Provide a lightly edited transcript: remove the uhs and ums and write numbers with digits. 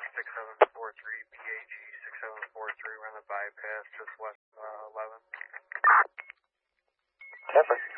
6743 PAG 6743. We're on the bypass just west 11. Temper.